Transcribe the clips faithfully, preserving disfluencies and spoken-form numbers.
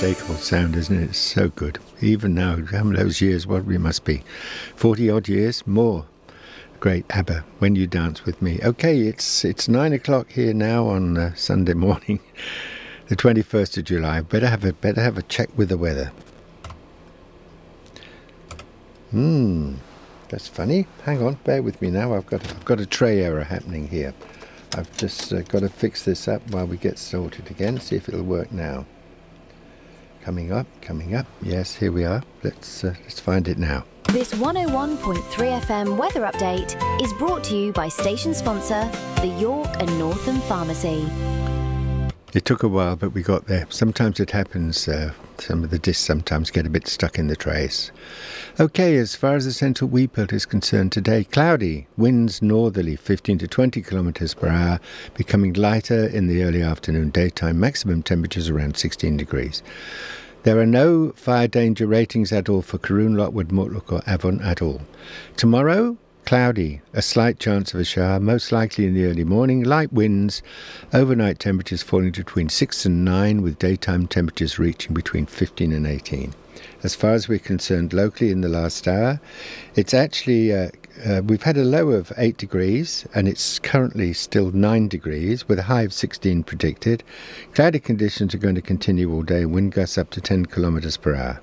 unmistakable sound, isn't it? It's so good. Even now, how many those years, what we must be, forty odd years, more. Great ABBA, When You Dance With Me. Okay, it's it's nine o'clock here now on uh, Sunday morning, the twenty-first of July. Better have a better have a check with the weather. Hmm, that's funny. Hang on, bear with me now. I've got I've got a tray error happening here. I've just uh, got to fix this up while we get sorted again. See if it'll work now. Coming up, coming up. Yes, here we are. Let's uh, let's find it now. This one oh one point three F M weather update is brought to you by station sponsor, the York and Northam Pharmacy. It took a while, but we got there. Sometimes it happens. Uh, some of the discs sometimes get a bit stuck in the trays. Okay, as far as the central wheat belt is concerned today, cloudy, winds northerly fifteen to twenty kilometres per hour, becoming lighter in the early afternoon daytime, maximum temperatures around sixteen degrees. There are no fire danger ratings at all for Caroon, Lockwood, Mortlake or Avon at all. Tomorrow, cloudy, a slight chance of a shower, most likely in the early morning, light winds, overnight temperatures falling to between six and nine, with daytime temperatures reaching between fifteen and eighteen. As far as we're concerned locally in the last hour, it's actually, uh, uh, we've had a low of eight degrees and it's currently still nine degrees with a high of sixteen predicted. Cloudy conditions are going to continue all day, wind gusts up to ten kilometres per hour.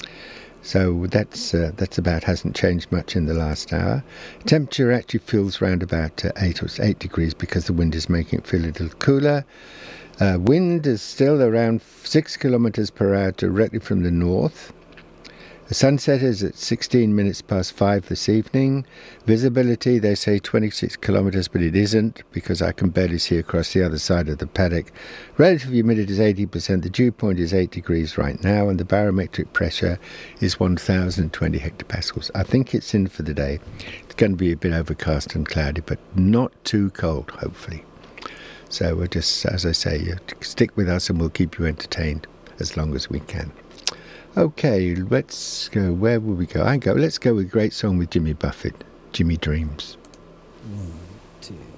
So that's uh, that's about, hasn't changed much in the last hour. Temperature actually feels around about uh, eight or eight degrees because the wind is making it feel a little cooler. Uh, wind is still around six kilometres per hour directly from the north. The sunset is at sixteen minutes past five this evening. Visibility, they say twenty-six kilometres, but it isn't because I can barely see across the other side of the paddock. Relative humidity is eighty percent. The dew point is eight degrees right now, and the barometric pressure is one thousand twenty hectopascals. I think it's in for the day. It's going to be a bit overcast and cloudy, but not too cold, hopefully. So we'll just, as I say, stick with us and we'll keep you entertained as long as we can. Okay, let's go. Where will we go? I go. Let's go with a great song with Jimmy Buffett, Jimmy Dreams. One, two.